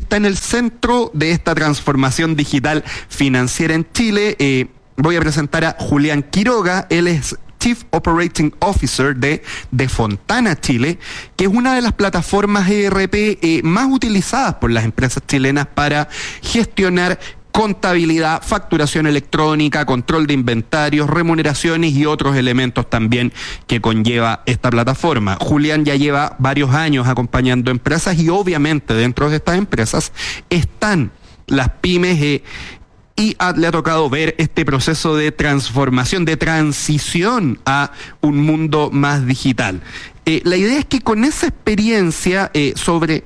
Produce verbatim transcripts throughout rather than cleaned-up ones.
está en el centro de esta transformación digital financiera en Chile. Eh, voy a presentar a Julián Quiroga. Él es Chief Operating Officer de, de Fontana Chile, que es una de las plataformas E R P eh, más utilizadas por las empresas chilenas para gestionar contabilidad, facturación electrónica, control de inventarios, remuneraciones y otros elementos también que conlleva esta plataforma. Julián ya lleva varios años acompañando empresas y obviamente dentro de estas empresas están las pymes eh, y a, le ha tocado ver este proceso de transformación, de transición a un mundo más digital. Eh, la idea es que con esa experiencia eh, sobre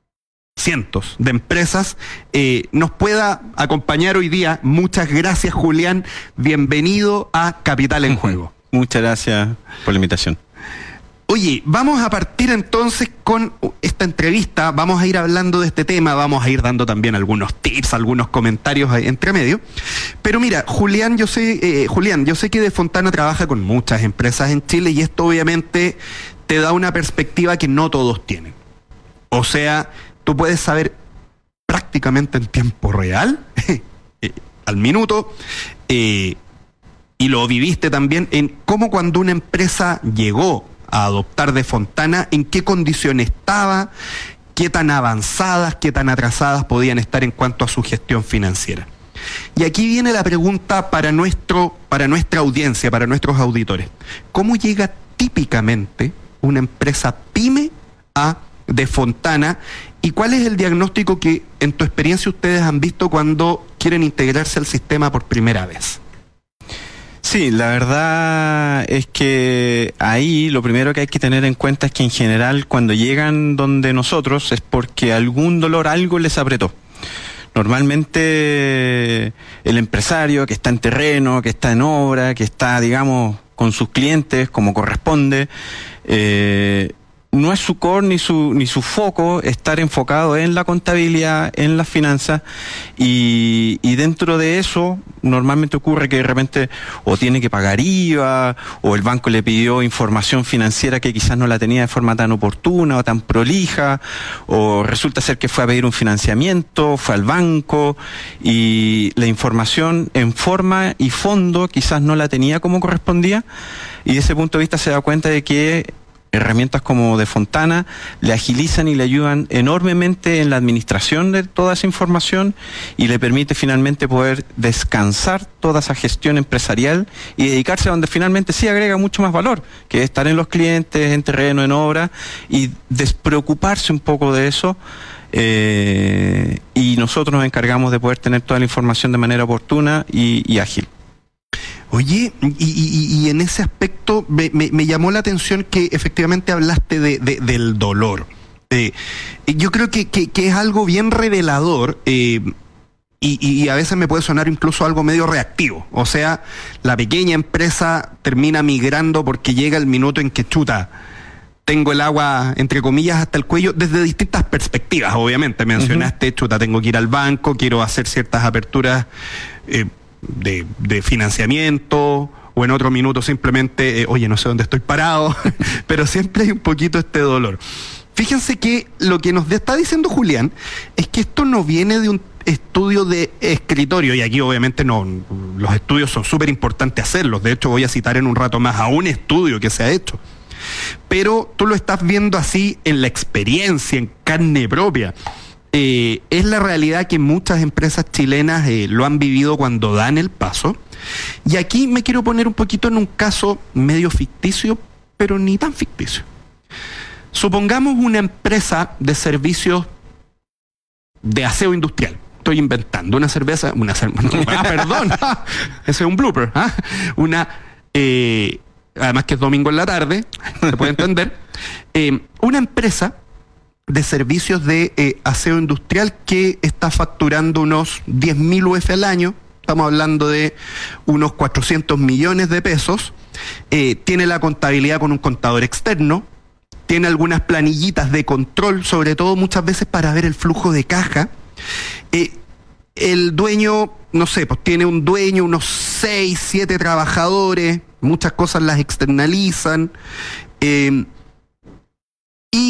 cientos de empresas, eh, nos pueda acompañar hoy día. Muchas gracias, Julián. Bienvenido a Capital en Juego. Muchas gracias por la invitación. Oye, vamos a partir entonces con esta entrevista. Vamos a ir hablando de este tema, vamos a ir dando también algunos tips, algunos comentarios entre medio. Pero mira, Julián, yo sé, eh, Julián, yo sé que de Fontana trabaja con muchas empresas en Chile y esto obviamente te da una perspectiva que no todos tienen. O sea, tú puedes saber prácticamente en tiempo real, eh, al minuto, eh, y lo viviste también en cómo cuando una empresa llegó a adoptar de Fontana, en qué condiciones estaba, qué tan avanzadas, qué tan atrasadas podían estar en cuanto a su gestión financiera. Y aquí viene la pregunta para nuestro, para nuestra audiencia, para nuestros auditores. ¿Cómo llega típicamente una empresa pyme a de Fontana? ¿Y cuál es el diagnóstico que en tu experiencia ustedes han visto cuando quieren integrarse al sistema por primera vez? Sí, la verdad es que ahí lo primero que hay que tener en cuenta es que en general cuando llegan donde nosotros es porque algún dolor, algo les apretó. Normalmente el empresario que está en terreno, que está en obra, que está, digamos, con sus clientes como corresponde, eh, no es su core ni su ni su foco estar enfocado en la contabilidad, en las finanzas, y, y dentro de eso normalmente ocurre que de repente o tiene que pagar I V A o el banco le pidió información financiera que quizás no la tenía de forma tan oportuna o tan prolija, o resulta ser que fue a pedir un financiamiento, fue al banco y la información en forma y fondo quizás no la tenía como correspondía, y de ese punto de vista se da cuenta de que herramientas como de Fontana le agilizan y le ayudan enormemente en la administración de toda esa información y le permite finalmente poder descansar toda esa gestión empresarial y dedicarse a donde finalmente sí agrega mucho más valor, que es estar en los clientes, en terreno, en obra, y despreocuparse un poco de eso. Eh, y nosotros nos encargamos de poder tener toda la información de manera oportuna y, y ágil. Oye, y, y, y en ese aspecto me, me, me llamó la atención que efectivamente hablaste de, de, del dolor. Eh, yo creo que, que, que es algo bien revelador eh, y, y a veces me puede sonar incluso algo medio reactivo. O sea, la pequeña empresa termina migrando porque llega el minuto en que chuta, tengo el agua, entre comillas, hasta el cuello, desde distintas perspectivas, obviamente. Mencionaste, uh-huh. chuta, tengo que ir al banco, quiero hacer ciertas aperturas eh, De, de financiamiento, o en otro minuto simplemente, eh, oye, no sé dónde estoy parado, pero siempre hay un poquito este dolor. Fíjense que lo que nos está diciendo Julián es que esto no viene de un estudio de escritorio, y aquí obviamente no, los estudios son súper importantes hacerlos, de hecho voy a citar en un rato más a un estudio que se ha hecho, pero tú lo estás viendo así en la experiencia, en carne propia. Eh, es la realidad que muchas empresas chilenas eh, lo han vivido cuando dan el paso. Y aquí me quiero poner un poquito en un caso medio ficticio, pero ni tan ficticio. Supongamos una empresa de servicios de aseo industrial. Estoy inventando una cerveza, una cerveza, ah, perdón, ese es un blooper, ¿ah? Una, eh, además que es domingo en la tarde, se puede entender, eh, una empresa de servicios de eh, aseo industrial que está facturando unos diez mil U F al año, estamos hablando de unos cuatrocientos millones de pesos, eh, tiene la contabilidad con un contador externo, tiene algunas planillitas de control, sobre todo muchas veces para ver el flujo de caja. Eh, el dueño, no sé, pues tiene un dueño, unos seis, siete trabajadores, muchas cosas las externalizan, eh, y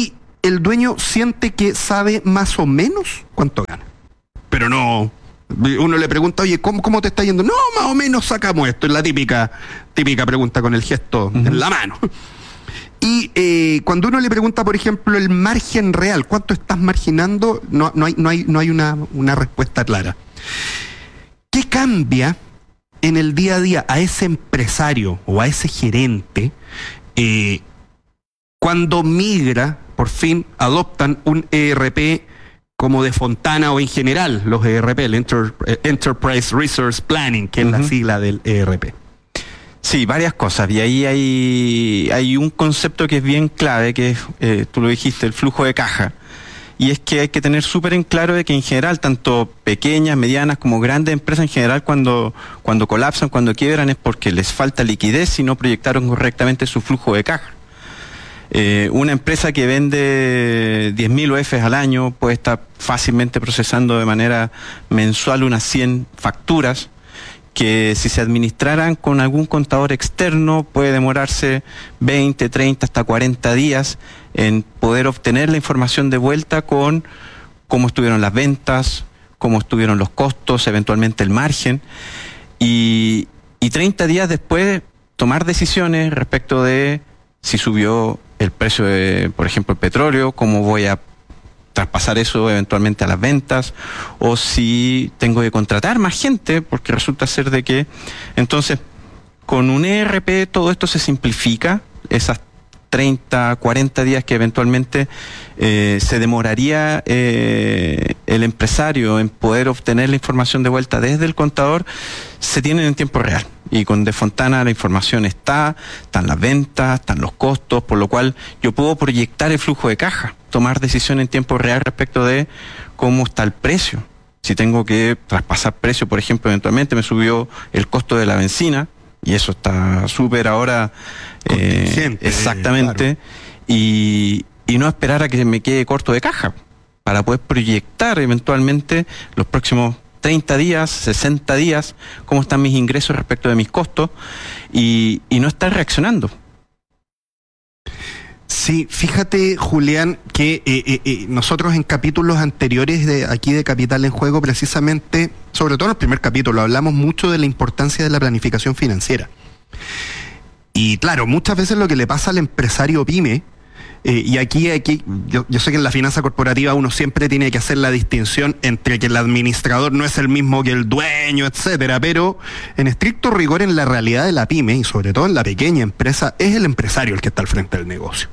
el dueño siente que sabe más o menos cuánto gana. Pero no, uno le pregunta, oye, ¿cómo, cómo te está yendo? No, más o menos sacamos esto, es la típica, típica pregunta con el gesto uh-huh. en la mano. Y eh, cuando uno le pregunta, por ejemplo, el margen real, ¿cuánto estás marginando? No, no hay, no hay, no hay una, una respuesta clara. ¿Qué cambia en el día a día a ese empresario o a ese gerente eh, cuando migra, por fin adoptan un E R P como de Fontana o en general los E R P, el Enter, Enterprise Resource Planning, que es uh-huh. la sigla del E R P? Sí, varias cosas. Y ahí hay, hay un concepto que es bien clave, que es, eh, tú lo dijiste, el flujo de caja. Y es que hay que tener súper en claro de que en general, tanto pequeñas, medianas como grandes empresas en general, cuando, cuando colapsan, cuando quiebran, es porque les falta liquidez y no proyectaron correctamente su flujo de caja. Eh, una empresa que vende diez mil U Fs al año puede estar fácilmente procesando de manera mensual unas cien facturas, que si se administraran con algún contador externo puede demorarse veinte, treinta, hasta cuarenta días en poder obtener la información de vuelta con cómo estuvieron las ventas, cómo estuvieron los costos, eventualmente el margen, y, y treinta días después tomar decisiones respecto de si subió el precio de, por ejemplo, el petróleo, cómo voy a traspasar eso eventualmente a las ventas, o si tengo que contratar más gente, porque resulta ser de que, entonces, con un E R P todo esto se simplifica, esas treinta, cuarenta días que eventualmente eh, se demoraría eh, el empresario en poder obtener la información de vuelta desde el contador, se tienen en tiempo real. Y con De Fontana la información está, están las ventas, están los costos, por lo cual yo puedo proyectar el flujo de caja, tomar decisiones en tiempo real respecto de cómo está el precio. Si tengo que traspasar precio, por ejemplo, eventualmente me subió el costo de la benzina, y eso está súper ahora eh, exactamente, claro. y, y no esperar a que me quede corto de caja, para poder proyectar eventualmente los próximos treinta días, sesenta días, cómo están mis ingresos respecto de mis costos, y, y no estar reaccionando. Sí, fíjate, Julián, que eh, eh, eh, nosotros en capítulos anteriores de aquí de Capital en Juego, precisamente, sobre todo en el primer capítulo, hablamos mucho de la importancia de la planificación financiera. Y claro, muchas veces lo que le pasa al empresario pyme, eh, y aquí, aquí yo, yo sé que en la finanza corporativa uno siempre tiene que hacer la distinción entre que el administrador no es el mismo que el dueño, etcétera, pero en estricto rigor en la realidad de la pyme, y sobre todo en la pequeña empresa, es el empresario el que está al frente del negocio.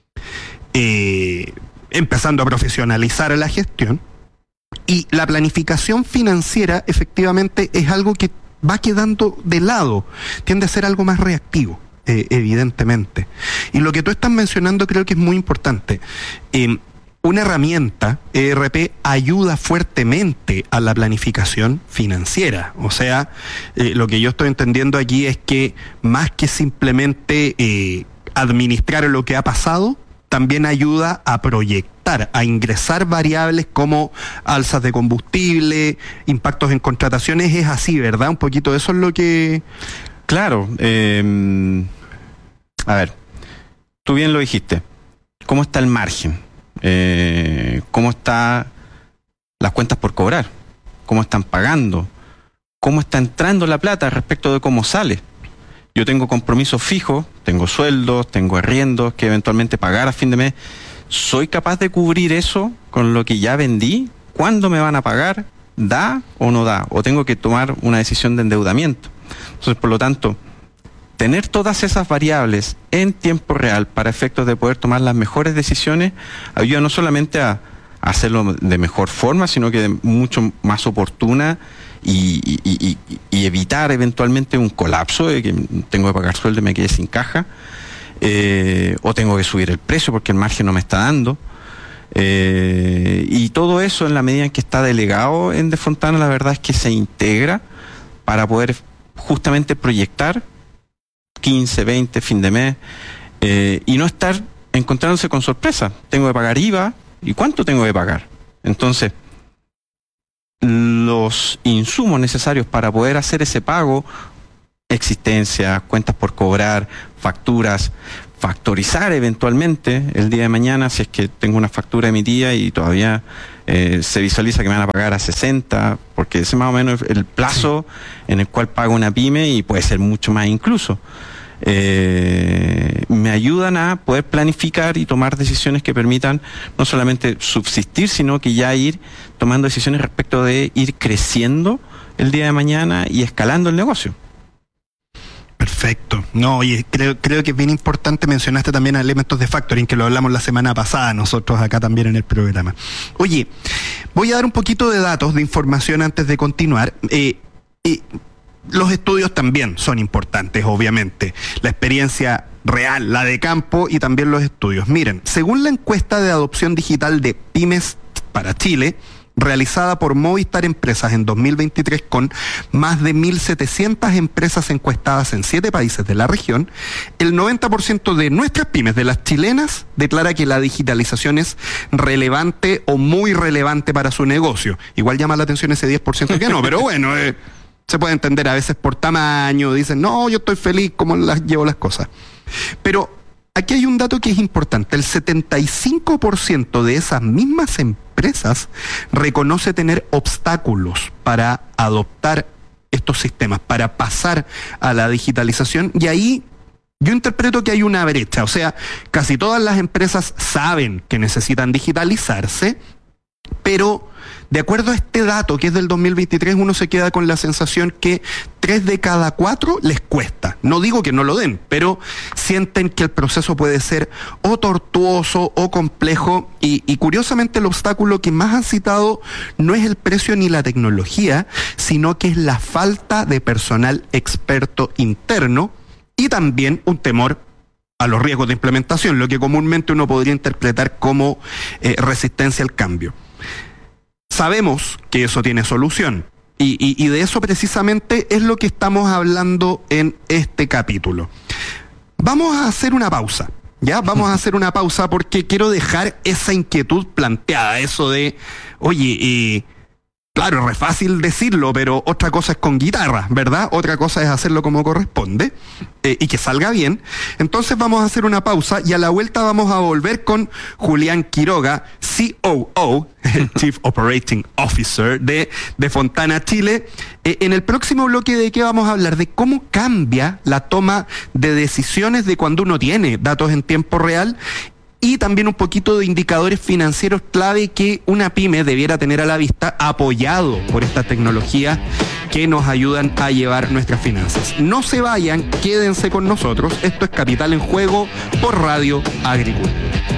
Eh, empezando a profesionalizar la gestión, y la planificación financiera efectivamente es algo que va quedando de lado, tiende a ser algo más reactivo, eh, evidentemente. Y lo que tú estás mencionando creo que es muy importante. Eh, una herramienta, E R P, ayuda fuertemente a la planificación financiera. O sea, eh, lo que yo estoy entendiendo aquí es que más que simplemente eh, administrar lo que ha pasado, también ayuda a proyectar, a ingresar variables como alzas de combustible, impactos en contrataciones. Es así, ¿verdad? Un poquito eso es lo que... Claro. Eh, a ver, tú bien lo dijiste. ¿Cómo está el margen? Eh, ¿Cómo están las cuentas por cobrar? ¿Cómo están pagando? ¿Cómo está entrando la plata respecto de cómo sale? Yo tengo compromisos fijos, tengo sueldos, tengo arriendos que eventualmente pagar a fin de mes. ¿Soy capaz de cubrir eso con lo que ya vendí? ¿Cuándo me van a pagar? ¿Da o no da? ¿O tengo que tomar una decisión de endeudamiento? Entonces, por lo tanto, tener todas esas variables en tiempo real para efectos de poder tomar las mejores decisiones ayuda no solamente a, a hacerlo de mejor forma, sino que de mucho más oportuna, Y, y, y, y evitar eventualmente un colapso de que tengo que pagar sueldo y me quede sin caja, eh, o tengo que subir el precio porque el margen no me está dando, eh, y todo eso en la medida en que está delegado en De Fontana, la verdad es que se integra para poder justamente proyectar quince, veinte, fin de mes, eh, y no estar encontrándose con sorpresa. Tengo que pagar I V A, ¿y cuánto tengo que pagar? Entonces, los insumos necesarios para poder hacer ese pago, existencia, cuentas por cobrar, facturas, factorizar eventualmente el día de mañana si es que tengo una factura emitida y todavía eh, se visualiza que me van a pagar a sesenta, porque ese es más o menos el plazo sí. en el cual paga una pyme y puede ser mucho más incluso. Eh, me ayudan a poder planificar y tomar decisiones que permitan no solamente subsistir, sino que ya ir tomando decisiones respecto de ir creciendo el día de mañana y escalando el negocio. Perfecto. No, y creo, creo que es bien importante, mencionaste también elementos de factoring, que lo hablamos la semana pasada nosotros acá también en el programa. Oye, voy a dar un poquito de datos, de información antes de continuar. Eh, eh, los estudios también son importantes, obviamente. La experiencia real, la de campo y también los estudios. Miren, según la encuesta de adopción digital de Pymes para Chile, realizada por Movistar Empresas en dos mil veintitrés con más de mil setecientas empresas encuestadas en siete países de la región, el noventa por ciento de nuestras pymes, de las chilenas, declara que la digitalización es relevante o muy relevante para su negocio. Igual llama la atención ese diez por ciento que no, pero bueno, eh, se puede entender a veces por tamaño, dicen, no, yo estoy feliz como las llevo las cosas. Pero aquí hay un dato que es importante, el setenta y cinco por ciento de esas mismas empresas reconoce tener obstáculos para adoptar estos sistemas, para pasar a la digitalización, y ahí yo interpreto que hay una brecha, o sea, casi todas las empresas saben que necesitan digitalizarse, pero de acuerdo a este dato que es del dos mil veintitrés, uno se queda con la sensación que tres de cada cuatro les cuesta. No digo que no lo den, pero sienten que el proceso puede ser o tortuoso o complejo, y, y curiosamente el obstáculo que más han citado no es el precio ni la tecnología, sino que es la falta de personal experto interno y también un temor a los riesgos de implementación, lo que comúnmente uno podría interpretar como eh, resistencia al cambio. Sabemos que eso tiene solución y, y, y de eso precisamente es lo que estamos hablando en este capítulo. Vamos a hacer una pausa, ¿ya? Vamos a hacer una pausa porque quiero dejar esa inquietud planteada, eso de, oye, eh, claro, es re fácil decirlo, pero otra cosa es con guitarra, ¿verdad? Otra cosa es hacerlo como corresponde eh, y que salga bien. Entonces vamos a hacer una pausa y a la vuelta vamos a volver con Julián Quiroga, C O O, Chief Operating Officer de, de Fontana Chile. Eh, en el próximo bloque, ¿de qué vamos a hablar? De cómo cambia la toma de decisiones de cuando uno tiene datos en tiempo real, y también un poquito de indicadores financieros clave que una pyme debiera tener a la vista, apoyado por esta tecnología que nos ayudan a llevar nuestras finanzas. No se vayan, quédense con nosotros. Esto es Capital en Juego por Radio Agricultura.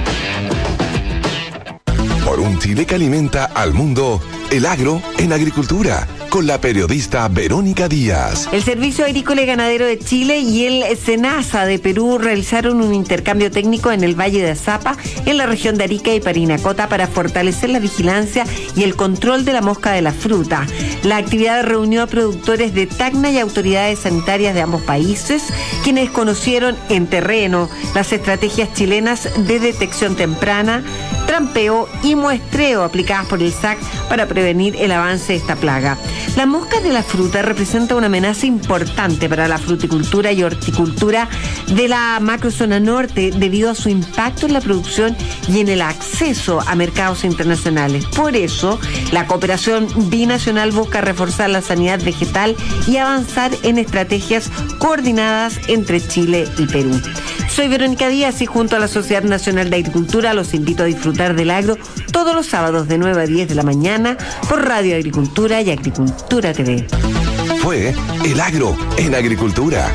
Por un Chile que alimenta al mundo, el agro en agricultura, con la periodista Verónica Díaz. El Servicio Agrícola y Ganadero de Chile y el SENASA de Perú realizaron un intercambio técnico en el Valle de Azapa, en la región de Arica y Parinacota, para fortalecer la vigilancia y el control de la mosca de la fruta. La actividad reunió a productores de Tacna y autoridades sanitarias de ambos países, quienes conocieron en terreno las estrategias chilenas de detección temprana, trampeo y muestreo aplicadas por el S A C para prevenir el avance de esta plaga. La mosca de la fruta representa una amenaza importante para la fruticultura y horticultura de la macrozona norte debido a su impacto en la producción y en el acceso a mercados internacionales. Por eso, la cooperación binacional busca reforzar la sanidad vegetal y avanzar en estrategias coordinadas entre Chile y Perú. Soy Verónica Díaz y junto a la Sociedad Nacional de Agricultura los invito a disfrutar del agro todos los sábados de nueve a diez de la mañana por Radio Agricultura y Agricultura T V. Fue El Agro en Agricultura.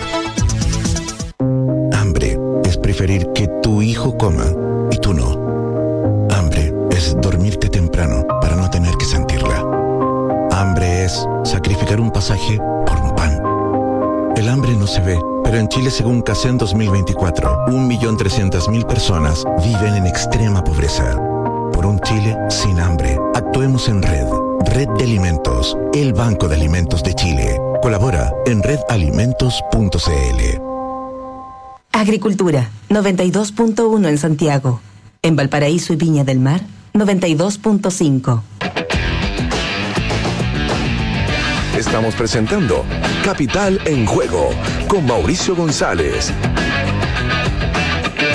Hambre es preferir que tu hijo coma y tú no. Hambre es dormirte temprano para no tener que sentirla. Hambre es sacrificar un pasaje por un pan. El hambre no se ve, pero en Chile, según CACEN dos mil veinticuatro, un millón trescientas mil personas viven en extrema pobreza. Por un Chile sin hambre, actuemos en red. Red de Alimentos, el Banco de Alimentos de Chile. Colabora en red alimentos punto c l. Agricultura, noventa y dos punto uno en Santiago. En Valparaíso y Viña del Mar, noventa y dos punto cinco. Estamos presentando Capital en Juego con Mauricio González.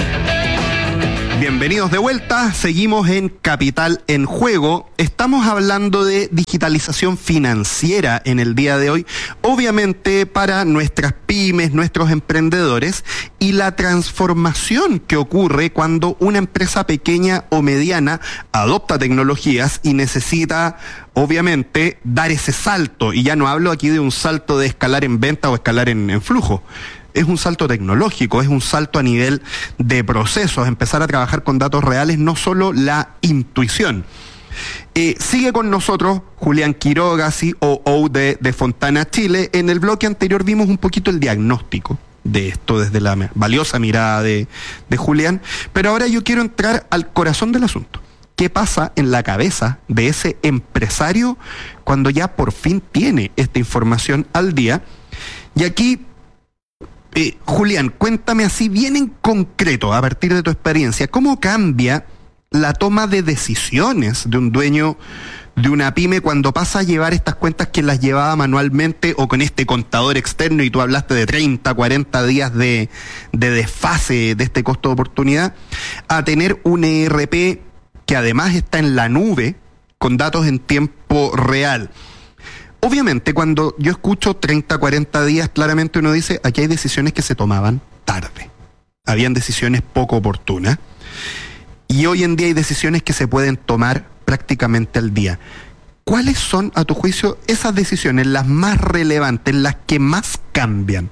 Bienvenidos de vuelta, seguimos en Capital en Juego. Estamos hablando de digitalización financiera en el día de hoy, obviamente para nuestras pymes, nuestros emprendedores, y la transformación que ocurre cuando una empresa pequeña o mediana adopta tecnologías y necesita, obviamente, dar ese salto. Y ya no hablo aquí de un salto de escalar en venta o escalar en, en flujo. Es un salto tecnológico, es un salto a nivel de procesos, empezar a trabajar con datos reales, no solo la intuición. Eh, sigue con nosotros Julián Quiroga, C O O de, de Fontana Chile. En el bloque anterior vimos un poquito el diagnóstico de esto desde la valiosa mirada de, de Julián, pero ahora yo quiero entrar al corazón del asunto. ¿Qué pasa en la cabeza de ese empresario cuando ya por fin tiene esta información al día? Y aquí... Eh, Julián, cuéntame así bien en concreto, a partir de tu experiencia, ¿cómo cambia la toma de decisiones de un dueño de una pyme cuando pasa a llevar estas cuentas que las llevaba manualmente o con este contador externo, y tú hablaste de treinta, cuarenta días de, de desfase de este costo de oportunidad, a tener un E R P que además está en la nube con datos en tiempo real? Obviamente, cuando yo escucho treinta, cuarenta días, claramente uno dice, aquí hay decisiones que se tomaban tarde. Habían decisiones poco oportunas. Y hoy en día hay decisiones que se pueden tomar prácticamente al día. ¿Cuáles son, a tu juicio, esas decisiones, las más relevantes, las que más cambian?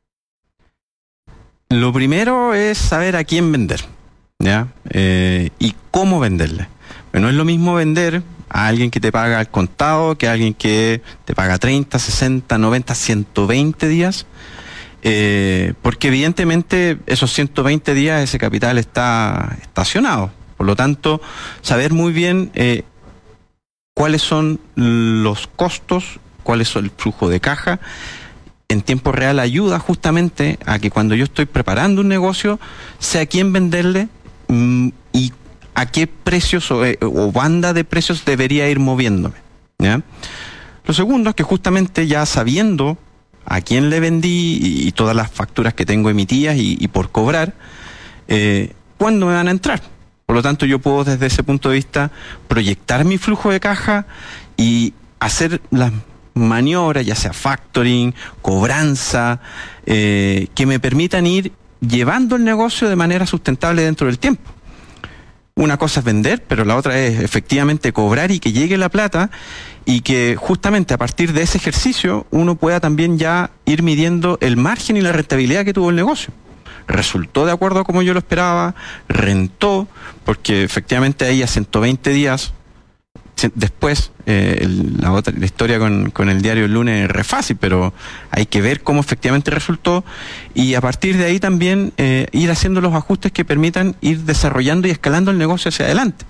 Lo primero es saber a quién vender, ¿ya? Eh, y cómo venderle. Pero no es lo mismo vender a alguien que te paga al contado que a alguien que te paga treinta, sesenta, noventa, ciento veinte días, eh, porque evidentemente esos ciento veinte días ese capital está estacionado. Por lo tanto, saber muy bien eh, cuáles son los costos, cuál es el flujo de caja en tiempo real ayuda justamente a que cuando yo estoy preparando un negocio, sé a quién venderle mmm, y a qué precios o, eh, o banda de precios debería ir moviéndome, ¿ya? Lo segundo es que justamente ya sabiendo a quién le vendí y, y todas las facturas que tengo emitidas y, y por cobrar, eh, ¿cuándo me van a entrar? Por lo tanto, yo puedo desde ese punto de vista proyectar mi flujo de caja y hacer las maniobras, ya sea factoring, cobranza, eh, que me permitan ir llevando el negocio de manera sustentable dentro del tiempo. Una cosa es vender, pero la otra es efectivamente cobrar y que llegue la plata, y que justamente a partir de ese ejercicio uno pueda también ya ir midiendo el margen y la rentabilidad que tuvo el negocio. Resultó de acuerdo a como yo lo esperaba, rentó, porque efectivamente ahí a ciento veinte días después, eh, el, la otra la historia con, con el diario El Lunes es re fácil, pero hay que ver cómo efectivamente resultó, y a partir de ahí también eh, ir haciendo los ajustes que permitan ir desarrollando y escalando el negocio hacia adelante.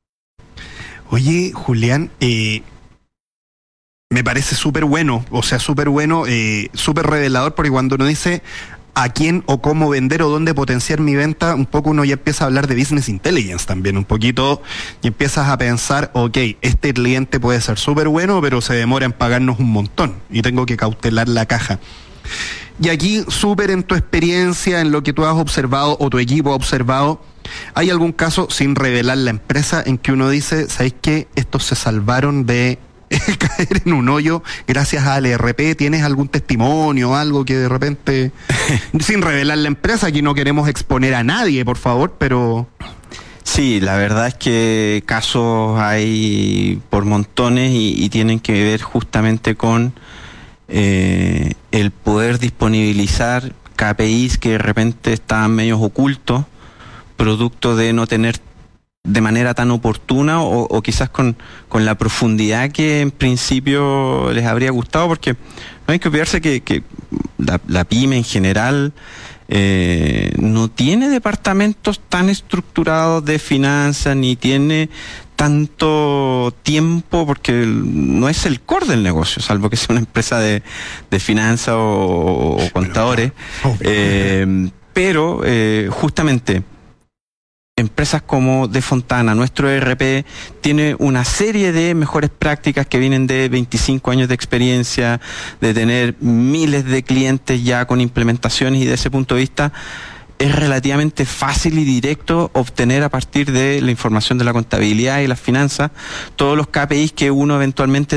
Oye, Julián, eh, me parece súper bueno, o sea, súper bueno, eh, súper revelador, porque cuando uno dice a quién o cómo vender o dónde potenciar mi venta, un poco uno ya empieza a hablar de business intelligence también, un poquito, y empiezas a pensar, ok, este cliente puede ser súper bueno, pero se demora en pagarnos un montón, y tengo que cautelar la caja. Y aquí, súper en tu experiencia, en lo que tú has observado o tu equipo ha observado, ¿hay algún caso, sin revelar la empresa, en que uno dice, ¿sabéis qué? Estos se salvaron de caer en un hoyo gracias al E R P? ¿Tienes algún testimonio, algo que de repente, sin revelar la empresa, aquí no queremos exponer a nadie, por favor, pero... Sí, la verdad es que casos hay por montones y, y tienen que ver justamente con eh, el poder disponibilizar K P Is que de repente estaban medios ocultos, producto de no tener de manera tan oportuna o, o quizás con, con la profundidad que en principio les habría gustado, porque no hay que olvidarse que, que la, la pyme en general eh, no tiene departamentos tan estructurados de finanzas, ni tiene tanto tiempo, porque no es el core del negocio, salvo que sea una empresa de, de finanzas o, o contadores. Eh, pero eh, justamente empresas como de Fontana, nuestro E R P, tiene una serie de mejores prácticas que vienen de veinticinco años de experiencia, de tener miles de clientes ya con implementaciones, y de ese punto de vista es relativamente fácil y directo obtener a partir de la información de la contabilidad y las finanzas todos los K P Is que uno eventualmente